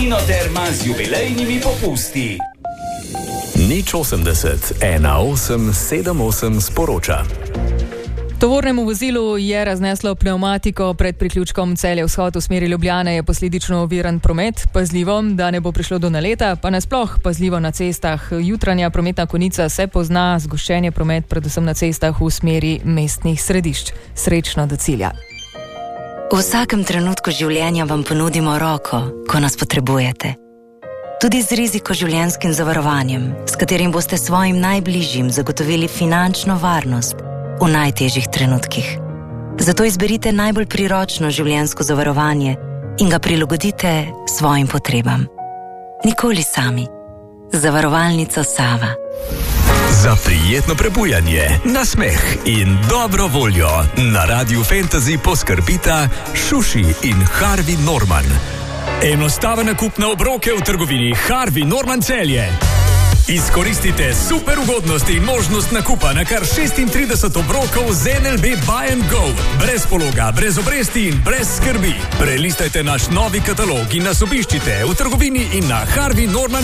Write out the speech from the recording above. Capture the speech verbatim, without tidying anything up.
Minoterma z jubilejnimi popusti. Nič osemdeset, ena osem sedem osem sporoča. Tovornemu vozilu je razneslo pnevmatiko pred priključkom Celje-Vzhod v smeri Ljubljane, je posledično oviran promet. Pazljivo, da ne bo prišlo do naleta, pa nasploh pazljivo na cestah. Jutranja prometna konica se pozna, zgoščen je promet predvsem na cestah v smeri mestnih središč. Srečno do cilja. V vsakem trenutku življenja vam ponudimo roko, ko nas potrebujete. Tudi z rizikoživljenjskim zavarovanjem, s katerim boste svojim najbližjim zagotovili finančno varnost v najtežjih trenutkih. Zato izberite najbolj priročno življenjsko zavarovanje in ga prilagodite svojim potrebam. Nikoli sami. Zavarovalnica Sava. Za prijetno prebujanje, nasmeh in dobro voljo na Radiu Fantasy poskrbita Šuši in Harvey Norman. Enostaven nakup na obroke v trgovini Harvey Norman Celje. Izkoristite super ugodnosti in možnost nakupa na kar šestintrideset obrokov z N L B Buy and Go. Brez pologa, brez obresti in brez skrbi. Prelistajte naš novi katalog in nas obiščite v trgovini in na harvey norman